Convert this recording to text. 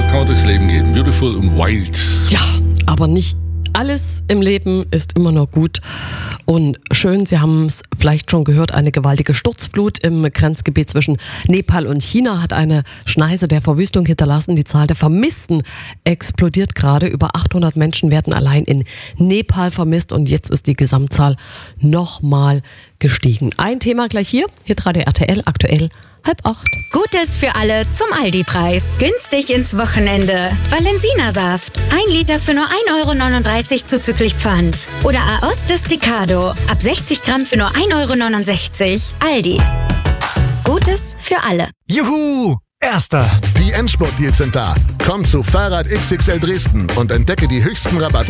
kann man durchs Leben gehen. Beautiful und wild. Ja, aber nicht alles im Leben ist immer noch gut und schön. Sie haben es vielleicht schon gehört, eine gewaltige Sturzflut im Grenzgebiet zwischen Nepal und China hat eine Schneise der Verwüstung hinterlassen. Die Zahl der Vermissten explodiert gerade. Über 800 Menschen werden allein in Nepal vermisst und jetzt ist die Gesamtzahl nochmal gestiegen. Ein Thema gleich hier, Hitradio RTL, aktuell 7:30. Gutes für alle zum Aldi-Preis. Günstig ins Wochenende. Valensina-Saft. 1 Liter für nur 1,39 € zuzüglich Pfand. Oder Aos Desticado. Ab 60 Gramm für nur 1,69 €. Aldi. Gutes für alle. Juhu! Erster! Die Endspurt-Deals sind da. Komm zu Fahrrad XXL Dresden und entdecke die höchsten Rabatte